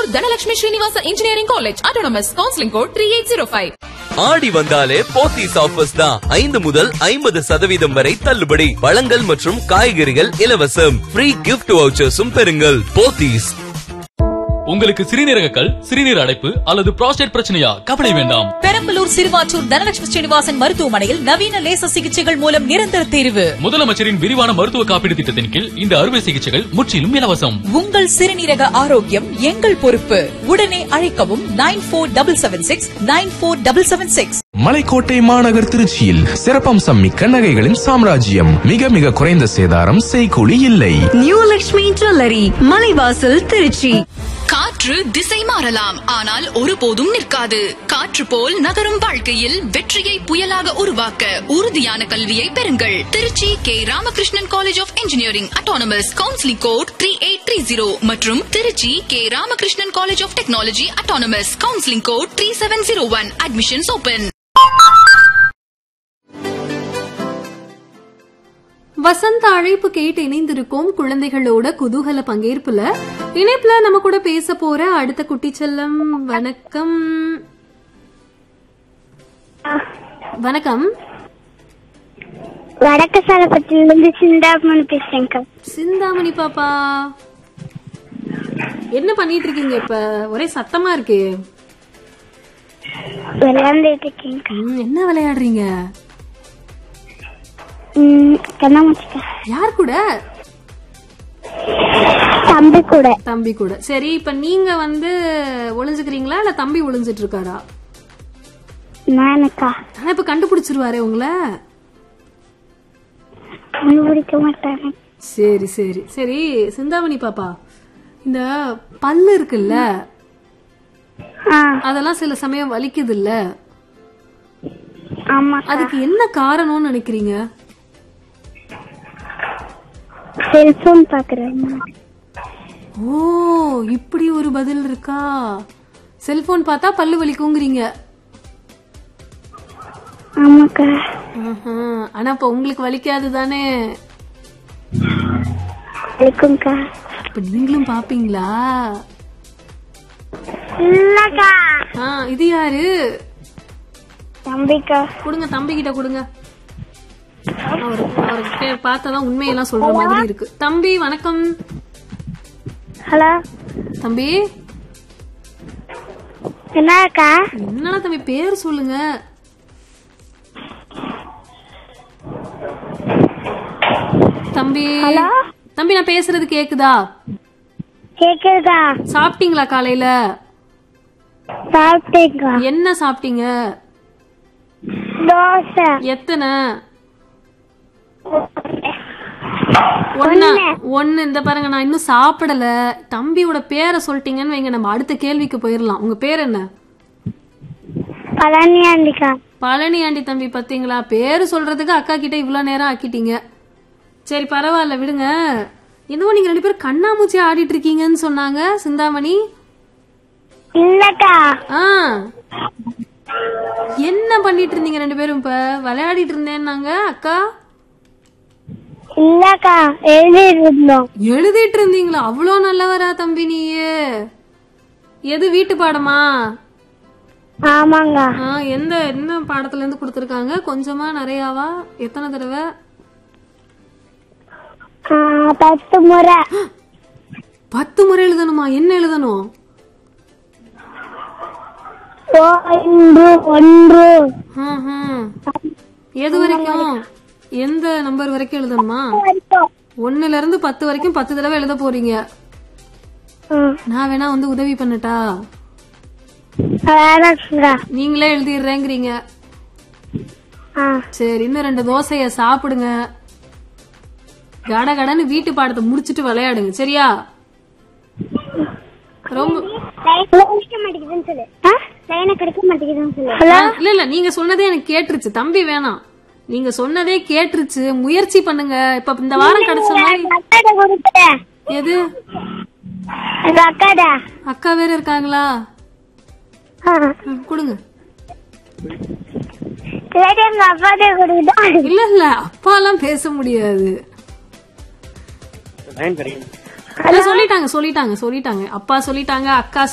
Perambalur Dhanalakshmi Srinivasa engineering college autonomous counselling code 3805. ஆடி வந்தாலே Pothys offers தான் 5 முதல் 50% வரை தள்ளுபடி. பழங்கள் மற்றும் காய்கறிகள் இலவசம். ஃப்ரீ கிஃப்ட் வவுச்சர்ஸும் பெறுங்கள். போத்தீஸ். உங்களுக்கு சிறுநீரக கல், சிறுநீர் அடைப்பு அல்லது புரோஸ்டேட் பிரச்சனையா? கவலை வேண்டாம். பெரம்பலூர் சிறுவாச்சூர் தனலட்சுமி ஸ்ரீனிவாசன் மருத்துவமனையில் நவீன லேசர் சிகிச்சைகள் மூலம் நிரந்தர தீர்வு. முதலமைச்சரின் விரிவான மருத்துவ காப்பீடு திட்டத்தின் கீழ் இந்த அறுவை சிகிச்சைகள் முற்றிலும் இலவசம். உங்கள் சிறுநீரக ஆரோக்கியம் எங்கள் பொறுப்பு. உடனே அழைக்கவும் 9476 மலைக்கோட்டை மாநகர் திருச்சியில் சிறப்பம்சம் மிக்க நகைகளின் சாம்ராஜ்யம். மிக மிக குறைந்த சேதாரம், செய்கூலி இல்லை. New Lakshmi jewellery, Malaivasal, Trichy. காற்று திசை மாறலாம், ஆனால் ஒருபோதும் நிற்காது. காற்று போல் நகரும் வாழ்க்கையில் வெற்றியை புயலாக உருவாக்க உறுதியான கல்வியை பெறுங்கள். Trichy K Ramakrishnan college of engineering autonomous counselling code 3830 மற்றும் Trichy K Ramakrishnan college of technology autonomous counselling code 3701. Admissions open. வசந்த அழைப்பு கேட்டு இணைந்திருக்கோம் குழந்தைகளோட குதூகல பங்கேற்புல. இணைப்புல நம்ம கூட பேச போற அடுத்த குட்டி செல்லம். வணக்கம். வணக்கம். வடக்கு சாலப்பட்டிலிருந்து சிந்தாமணி பேசுறேங்க. சிந்தாமணி பாப்பா, என்ன பண்ணிட்டு இருக்கீங்க இப்ப? ஒரே சத்தமா இருக்கு. விளையாண்டுட்டு இருக்கீங்க. என்ன விளையாடுறீங்க? யார் கூட? தம்பி கூட. தம்பி கூட. சரி, இப்ப நீங்க ஒளிஞ்சுக்கிறீங்களா இல்ல தம்பி ஒளிஞ்சிட்டு இருக்காரா? நானக்கா. ஆனா இப்ப கண்டுபிடிச்சிருவாரே உங்களை? கண்டுபிடிக்க மாட்டாங்க. சரி சரி சரி சிந்தாமணி பாப்பா, இந்த பல்லு இருக்குல்ல, அதெல்லாம் சில சமயம் வலிக்குது இல்ல? ஆமா. அதுக்கு என்ன காரணம்னு நினைக்கிறீங்க? செல்போன் பாக்குறேன். ஓ, இப்படி ஒரு பதில் இருக்கா? செல்போன் பார்த்தா பல்லு வலிக்குங்கிறீங்க? ஆமாக்கா. ஆனா இப்ப உங்களுக்கு வலிக்காது தானே? வலிக்கும்க்கா. இப்ப நீங்களும் பாப்பீங்களா? இல்லக்கா. இது யாரு? தம்பிக்கா. கொடுங்க, தம்பி கிட்ட கொடுங்க. அவருக்கு பார்த்தாதான் உண்மையெல்லாம் சொல்ற மாதிரி இருக்கு. தம்பி வணக்கம். ஹலோ தம்பி. என்னக்கா? என்னடா தம்பி பேர் சொல்லுங்க. தம்பி. தம்பி, நான் பேசுறது கேக்குதா? கேக்குதா? சாப்பிட்டீங்களா காலையில? சாப்பிட்டேங்க. என்ன சாப்பிட்டீங்க? தோசை. எத்தனை? ஒன்னு. இந்த பாருங்க, நான் இன்னும் சாப்பிடல. தம்பியோட பேரை சொல்லிட்டீங்கன்னு வைங்க, நம்ம அடுத்த கேள்விக்கு போயிடலாம். உங்க பேர் என்ன? பழனி ஆண்டிக்கா. பழனி ஆண்டி. தம்பி பாத்தீங்களா, பேரு சொல்றதுக்கு அக்கா கிட்ட இவ்வளவு நேரம் ஆக்கிட்டீங்க. சரி பரவாயில்ல, விடுங்க. என்னவோ நீங்க 2 பேரும் கண்ணாமூச்சி ஆடிட்டு இருக்கீங்கன்னு சொன்னாங்க சிந்தாமணி. இல்லக்கா. என்ன பண்ணிட்டு இருந்தீங்க 2 பேரும்? இப்ப விளையாடிட்டு இருந்தேன்னாங்க அக்கா. இல்லக்கா, எழுதிட்டு இருந்தோம். எழுதிட்டு இருந்தீங்களா? அவ்வளோ நல்லவரா தம்பி நீயே? எது, வீட்டு பாடமா? ஆமாங்க. என்ன பாடத்துல இருந்து கொடுத்திருக்காங்க? கொஞ்சமா நிறையாவா? எத்தனை தடவை? 10 முறை. 10 முறை எழுதணுமா? என்ன எழுதணும்? 1. எது வரைக்கும்? எந்த நம்பர் வரைக்கும் எழுதணுமா? 1ல இருந்து 10 வரைக்கும் 10 தடவை எழுத போறீங்க. நான் வேணா உதவி பண்ணட்டா? நீங்களே எழுதிடுறேங்கிறீங்க. சரி, இன்னும் 2 தோசைய சாப்பிடுங்க. கடகடன்னு வீட்டு பாடத்தை முடிச்சிட்டு விளையாடுங்க, சரியா? ரொம்ப இல்ல, நீங்க சொன்னதே எனக்கு கேட்டுருச்சு. தம்பி வேணாம், நீங்க சொன்னதே கேட்டுருச்சு. முயற்சி பண்ணுங்க. இப்ப இந்த வாரம் கிடைச்ச மாதிரி. எது? அக்கா வேற இருக்காங்களா? கொடுங்க. இல்ல இல்ல, அப்பா எல்லாம் பேச முடியாது. சொல்லிட்டாங்க அப்பா சொல்லிட்டாங்க, அக்கா